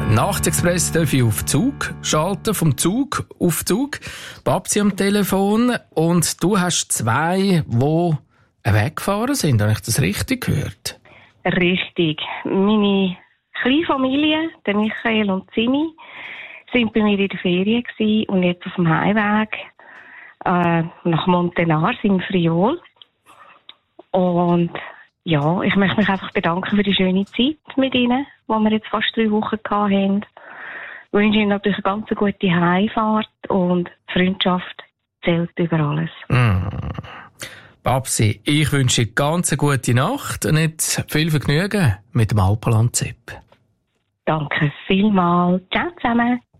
Nachtexpress darf ich auf Zug schalten, vom Zug auf Zug. Babsi am Telefon und du hast 2, die weggefahren sind. Habe ich das richtig gehört? Richtig. Meine kleine Familie, der Michael und Simi, sind bei mir in der Ferien gewesen und jetzt auf dem Heimweg nach Montenars in Friol. Und ja, ich möchte mich einfach bedanken für die schöne Zeit mit Ihnen, die wir jetzt fast 3 Wochen hatten. Ich wünsche Ihnen natürlich eine ganz gute Heimfahrt und die Freundschaft zählt über alles. Babsi, ich wünsche dir ganz eine gute Nacht und jetzt viel Vergnügen mit dem Alpenland-Zip. Danke vielmals. Ciao zusammen.